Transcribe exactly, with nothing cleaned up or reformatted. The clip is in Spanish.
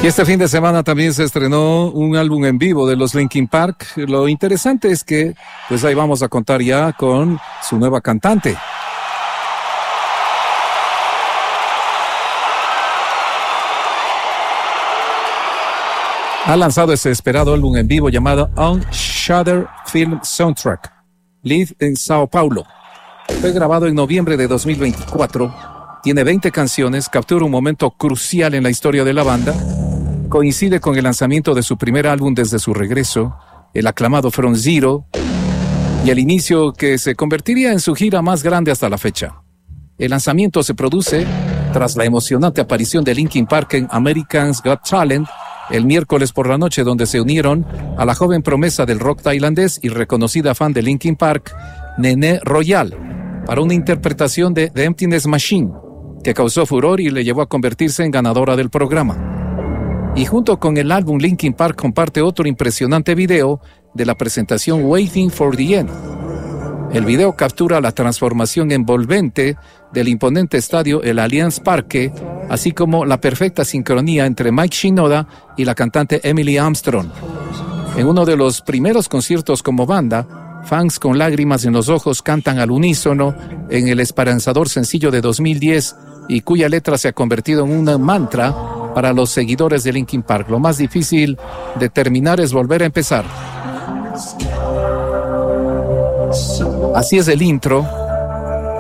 Y este fin de semana también se estrenó un álbum en vivo de los Linkin Park. Lo interesante es que, pues ahí vamos a contar ya con su nueva cantante. Ha lanzado ese esperado álbum en vivo llamado On Shudder Film Soundtrack, Live en Sao Paulo. Fue grabado en noviembre de dos mil veinticuatro. Tiene veinte canciones, captura un momento crucial en la historia de la banda. Coincide con el lanzamiento de su primer álbum desde su regreso, el aclamado From Zero, y el inicio que se convertiría en su gira más grande hasta la fecha. El lanzamiento se produce tras la emocionante aparición de Linkin Park en America's Got Talent el miércoles por la noche, donde se unieron a la joven promesa del rock tailandés y reconocida fan de Linkin Park, Nene Royal, para una interpretación de The Emptiness Machine, que causó furor y le llevó a convertirse en ganadora del programa. Y junto con el álbum, Linkin Park comparte otro impresionante video de la presentación Waiting for the End. El video captura la transformación envolvente del imponente estadio el Allianz Parque, así como la perfecta sincronía entre Mike Shinoda y la cantante Emily Armstrong. En uno de los primeros conciertos como banda, fans con lágrimas en los ojos cantan al unísono en el esperanzador sencillo de dos mil diez y cuya letra se ha convertido en un mantra para los seguidores de Linkin Park. Lo más difícil de terminar es volver a empezar. Así es el intro